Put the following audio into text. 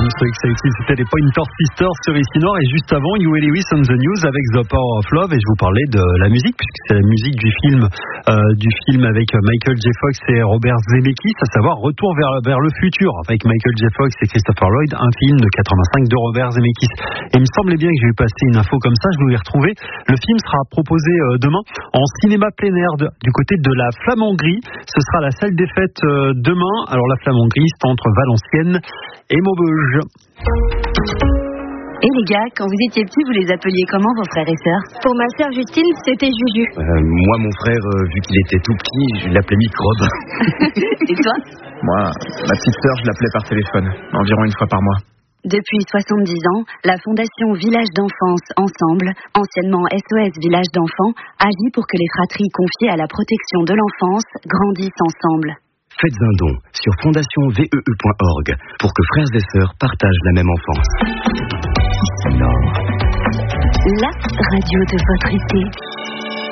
C'était les Pointer Sisters sur ici Nord, et juste avant Huey Lewis on the News avec The Power of Love, et je vous parlais de la musique puisque c'est la musique du film avec Michael J. Fox et Robert Zemeckis, à savoir Retour vers le futur avec Michael J. Fox et Christopher Lloyd, un film de 85 de Robert Zemeckis. Et il me semblait bien que je vais passer une info comme ça, je voulais retrouver. Le film sera proposé demain en cinéma plein air du côté de la Flamanderie. Ce sera à la salle des fêtes demain. Alors la Flamanderie, c'est entre Valenciennes et Maubeuge. Et les gars, quand vous étiez petits, vous les appeliez comment, vos frères et sœurs? Pour ma sœur Justine, c'était Juju. Moi, mon frère, vu qu'il était tout petit, je l'appelais Microbe. Et toi? Moi, ma petite sœur, je l'appelais par téléphone, environ une fois par mois. Depuis 70 ans, la Fondation Village d'Enfance Ensemble, anciennement SOS Village d'Enfants, agit pour que les fratries confiées à la protection de l'enfance grandissent ensemble. Faites un don sur fondationvee.org pour que frères et sœurs partagent la même enfance. La radio de votre été.